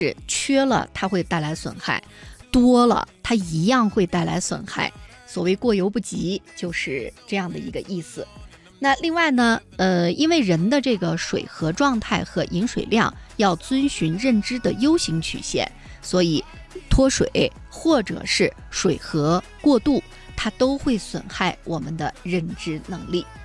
缺了它会带来损害，多了它一样会带来损害。所谓过犹不及，就是这样的一个意思。那另外呢，因为人的这个水合状态和饮水量要遵循认知的 U 型曲线，所以脱水或者是水合过度，它都会损害我们的认知能力。